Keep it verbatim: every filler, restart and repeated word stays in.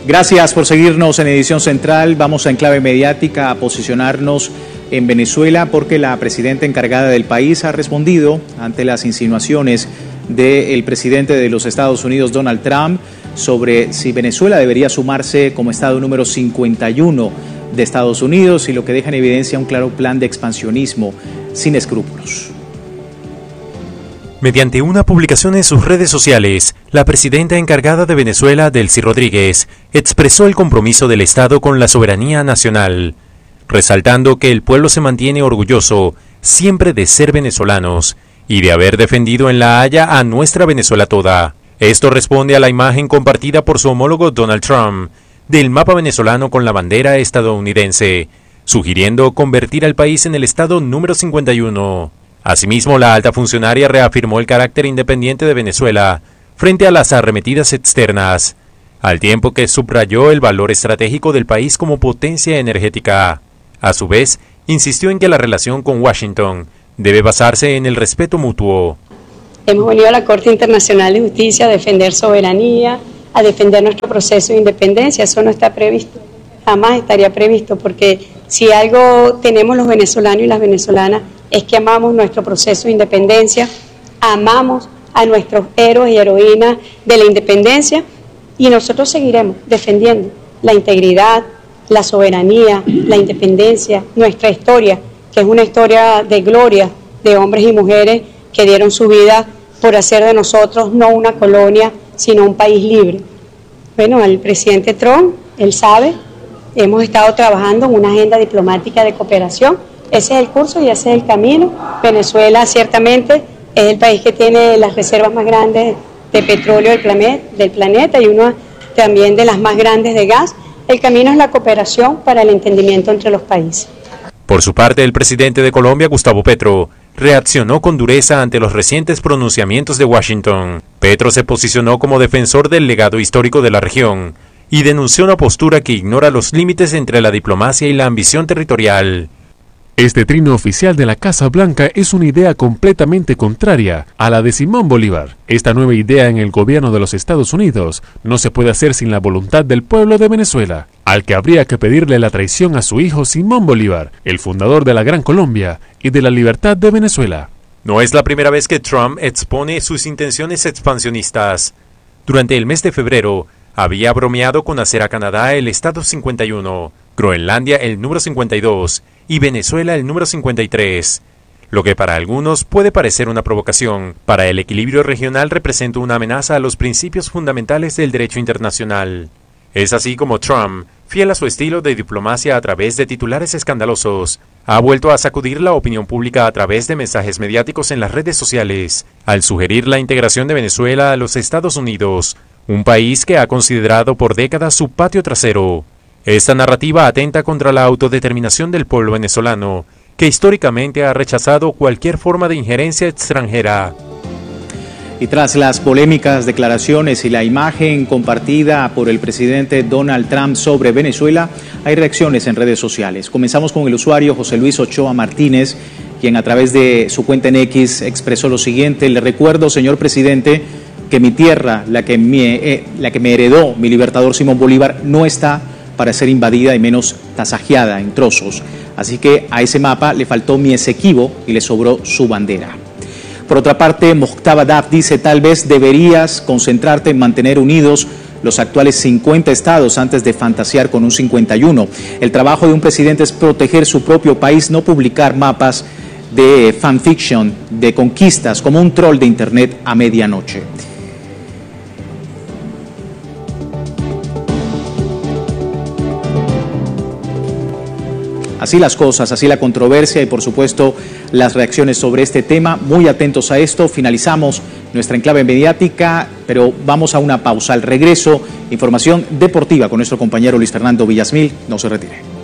Gracias por seguirnos en Edición Central. Vamos a Enclave Mediática a posicionarnos en Venezuela porque la presidenta encargada del país ha respondido ante las insinuaciones del presidente de los Estados Unidos, Donald Trump, sobre si Venezuela debería sumarse como estado número cincuenta y uno de Estados Unidos, y lo que deja en evidencia un claro plan de expansionismo sin escrúpulos. Mediante una publicación en sus redes sociales, la presidenta encargada de Venezuela, Delcy Rodríguez, expresó el compromiso del Estado con la soberanía nacional, resaltando que el pueblo se mantiene orgulloso siempre de ser venezolanos y de haber defendido en La Haya a nuestra Venezuela toda. Esto responde a la imagen compartida por su homólogo Donald Trump del mapa venezolano con la bandera estadounidense, sugiriendo convertir al país en el estado número cincuenta y uno. Asimismo, la alta funcionaria reafirmó el carácter independiente de Venezuela frente a las arremetidas externas, al tiempo que subrayó el valor estratégico del país como potencia energética. A su vez, insistió en que la relación con Washington debe basarse en el respeto mutuo. Hemos venido a la Corte Internacional de Justicia a defender soberanía, a defender nuestro proceso de independencia. Eso no está previsto, jamás estaría previsto, porque si algo tenemos los venezolanos y las venezolanas es que amamos nuestro proceso de independencia, amamos a nuestros héroes y heroínas de la independencia, y nosotros seguiremos defendiendo la integridad, la soberanía, la independencia, nuestra historia, que es una historia de gloria de hombres y mujeres que dieron su vida por hacer de nosotros no una colonia, sino un país libre. Bueno, el presidente Trump, él sabe, hemos estado trabajando en una agenda diplomática de cooperación. Ese es el curso y ese es el camino. Venezuela ciertamente es el país que tiene las reservas más grandes de petróleo del planeta, del planeta y una también de las más grandes de gas. El camino es la cooperación para el entendimiento entre los países. Por su parte, el presidente de Colombia, Gustavo Petro, reaccionó con dureza ante los recientes pronunciamientos de Washington. Petro se posicionó como defensor del legado histórico de la región y denunció una postura que ignora los límites entre la diplomacia y la ambición territorial. Este trino oficial de la Casa Blanca es una idea completamente contraria a la de Simón Bolívar. Esta nueva idea en el gobierno de los Estados Unidos no se puede hacer sin la voluntad del pueblo de Venezuela, al que habría que pedirle la traición a su hijo Simón Bolívar, el fundador de la Gran Colombia y de la libertad de Venezuela. No es la primera vez que Trump expone sus intenciones expansionistas. Durante el mes de febrero, había bromeado con hacer a Canadá el estado cincuenta y uno, Groenlandia el número cincuenta y dos y Venezuela el número cincuenta y tres. Lo que para algunos puede parecer una provocación, para el equilibrio regional representa una amenaza a los principios fundamentales del derecho internacional. Es así como Trump, fiel a su estilo de diplomacia a través de titulares escandalosos, ha vuelto a sacudir la opinión pública a través de mensajes mediáticos en las redes sociales, al sugerir la integración de Venezuela a los Estados Unidos, un país que ha considerado por décadas su patio trasero. Esta narrativa atenta contra la autodeterminación del pueblo venezolano, que históricamente ha rechazado cualquier forma de injerencia extranjera. Y tras las polémicas declaraciones y la imagen compartida por el presidente Donald Trump sobre Venezuela, hay reacciones en redes sociales. Comenzamos con el usuario José Luis Ochoa Martínez, quien a través de su cuenta en X expresó lo siguiente: le recuerdo, señor presidente, que mi tierra, la que me, eh, la que me heredó mi libertador Simón Bolívar, no está para ser invadida y menos tasajeada en trozos. Así que a ese mapa le faltó mi Esequibo y le sobró su bandera. Por otra parte, Mojtaba Daf dice: tal vez deberías concentrarte en mantener unidos los actuales cincuenta estados antes de fantasear con un cincuenta y uno. El trabajo de un presidente es proteger su propio país, no publicar mapas de fanfiction, de conquistas, como un troll de internet a medianoche. Así las cosas, así la controversia y por supuesto las reacciones sobre este tema. Muy atentos a esto. Finalizamos nuestra enclave mediática, pero vamos a una pausa. Al regreso, información deportiva con nuestro compañero Luis Fernando Villasmil. No se retire.